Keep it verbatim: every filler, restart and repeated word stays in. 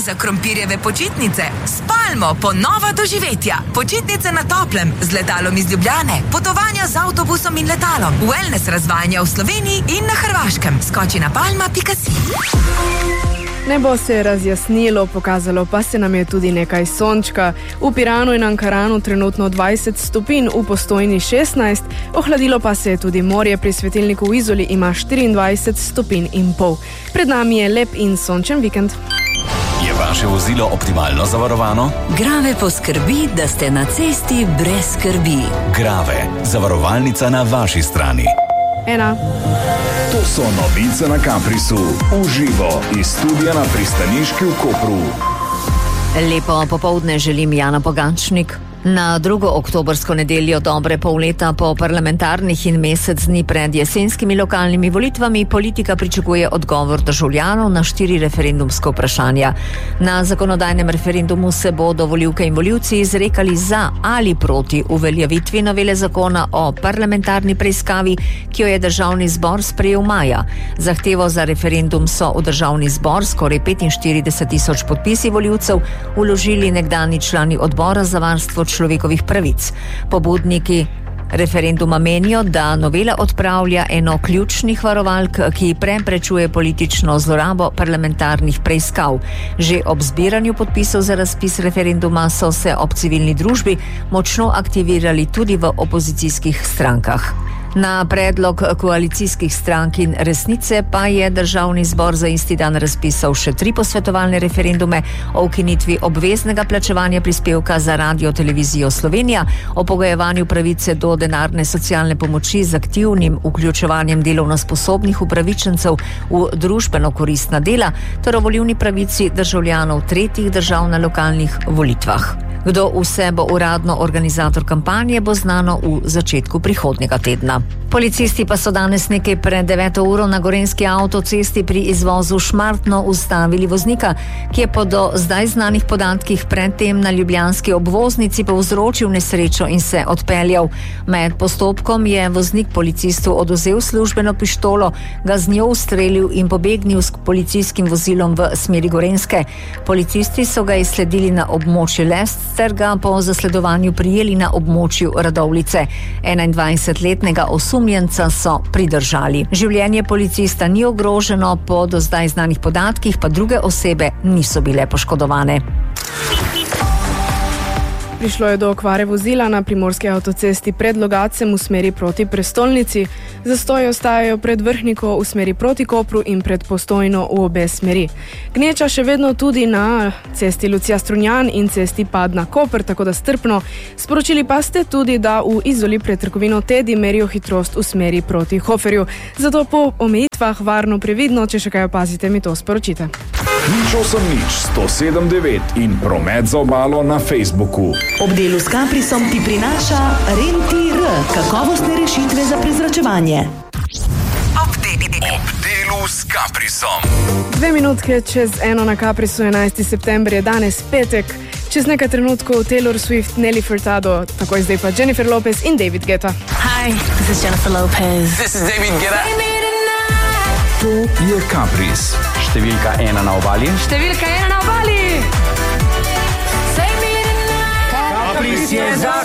za krompirjeve počitnice? S Palmo ponova doživetja. Počitnice na toplem, z letalom iz Ljubljane, potovanja z avtobusom in letalom, wellness razvajanja v Sloveniji in na Hrvaškem. Skoči na palma pika si. Nebo se je razjasnilo, pokazalo pa se nam je tudi nekaj sončka. V Piranu in Ankaranu trenutno dvajset stopinj, v Postojni šestnajst, ohladilo pa se je tudi morje, pri svetilniku v Izoli ima štiriindvajset stopinj in pol. Pred nami je lep in sončen vikend. Je vaše vozilo optimalno zavarovano? Grave poskrbi, da ste na cesti brez skrbi. Grave, zavarovalnica na vaši strani. Ena. To so novice na Caprisu, v živo iz studia na Pristaniški v Kopru. Lepo popoldne želim, Jana Pogačnik. Na drugo oktobrsko nedeljo dobre pol leta po parlamentarnih in mesec dni pred jesenskimi lokalnimi volitvami politika pričakuje odgovor državljanov na štiri referendumska vprašanja. Na zakonodajnem referendumu se bodo volivke in volivci izrekali za ali proti uveljavitvi novele zakona o parlamentarni preiskavi, ki jo je državni zbor sprejel maja. Zahtevo za referendum so v državni zbor skoraj petinštirideset tisoč podpisi volivcev vložili nekdanji člani odbora za varstvo človekovih pravic. Pobudniki referenduma menijo, da novela odpravlja eno ključnih varovalk, ki preprečuje politično zlorabo parlamentarnih preiskav. Že ob zbiranju podpisov za razpis referenduma so se ob civilni družbi močno aktivirali tudi v opozicijskih strankah. Na predlog koalicijskih strank in Resnice pa je državni zbor za isti dan razpisal še tri posvetovalne referendume o ukinitvi obveznega plačevanja prispevka za Radio Televizijo Slovenija, o pogojevanju pravice do denarne socialne pomoči z aktivnim vključevanjem delovno sposobnih upravičencev v družbeno koristna dela ter o volilni pravici državljanov tretjih držav na lokalnih volitvah. Kdo vse bo uradno organizator kampanje, bo znano v začetku prihodnjega tedna. Policisti pa so danes nekaj pred deveto uro na gorenjski avtocesti pri izvozu Šmartno ustavili voznika, ki je po do zdaj znanih podatkih predtem na ljubljanski obvoznici povzročil nesrečo in se odpeljal. Med postopkom je voznik policistu odvzel službeno pištolo, ga z njo ustrelil in pobegnil s policijskim vozilom v smeri Gorenjske. Policisti so ga izsledili na območju Lest ter ga po zasledovanju prijeli na območju Radovljice. enaindvajsetletnega osumljenca so pridržali. Življenje policista ni ogroženo, po do zdaj znanih podatkih pa druge osebe niso bile poškodovane. Prišlo je do okvare vozila na primorski avtocesti pred Logacem v smeri proti prestolnici. Zastoji ostajajo pred Vrhniko v smeri proti Kopru in pred Postojno v obe smeri. Gneča še vedno tudi na cesti Lucija Strunjan in cesti Padna Koper, tako da strpno. Sporočili pa ste tudi, da v Izoli pred trgovino Tedi merijo hitrost v smeri proti Hoferju. Zato po omejitvah varno previdno, če še kaj opazite, mi to sporočite. Nič osem nič sto sedem devet in promet za obalo na Facebooku. Ob delu s Caprisom ti prinaša Rentir, kakovostne rešitve za prezračevanje. Ob delu s Caprisom. Dve minutke čez eno na Caprisu, enajsti september je danes petek. Čez nekaj trenutkov Taylor Swift, Nelly Furtado, takoj zdaj pa Jennifer Lopez in David Guetta. Hi, this is Jennifer Lopez. This is David Guetta. To je Capris. Številka ena na obali. Številka ena na obali. Capris je za